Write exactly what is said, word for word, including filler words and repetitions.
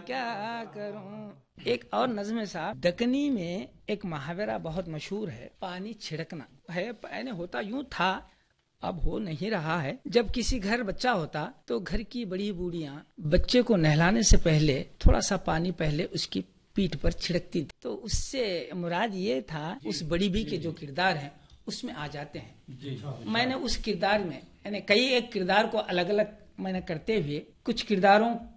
क्या करूं। एक और नज़्म साहब, दकनी में एक मुहावरा बहुत मशहूर है, पानी छिड़कना है। पहले होता यूं था, अब हो नहीं रहा है। जब किसी घर बच्चा होता तो घर की बड़ी बूढ़ियां बच्चे को नहलाने से पहले थोड़ा सा पानी पहले उसकी पीठ पर छिड़कती थी। तो उससे मुराद ये था, उस बड़ी भी के जो किरदार हैं उसमें आ जाते हैं। मैंने उस किरदार में यानी कई एक किरदार को अलग अलग मैंने करते हुए कुछ किरदारों